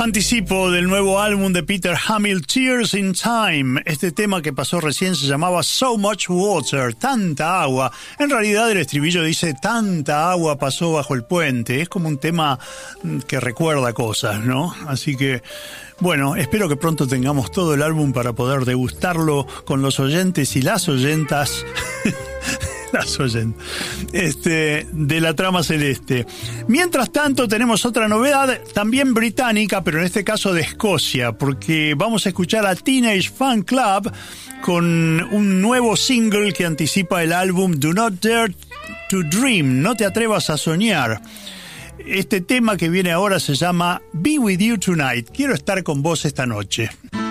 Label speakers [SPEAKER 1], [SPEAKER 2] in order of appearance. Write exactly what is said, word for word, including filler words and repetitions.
[SPEAKER 1] Anticipo del nuevo álbum de Peter Hamill, Tears in Time. Este tema que pasó recién se llamaba So Much Water, tanta agua. En realidad el estribillo dice tanta agua pasó bajo el puente. Es como un tema que recuerda cosas, ¿no? Así que, bueno, espero que pronto tengamos todo el álbum para poder degustarlo con los oyentes y las oyentas. Las oyen, este, de la trama celeste. Mientras tanto, tenemos otra novedad, también británica, pero en este caso de Escocia, porque vamos a escuchar a Teenage Fan Club con un nuevo single que anticipa el álbum Do Not Dare to Dream, no te atrevas a soñar. Este tema que viene ahora se llama Be With You Tonight, quiero estar con vos esta noche.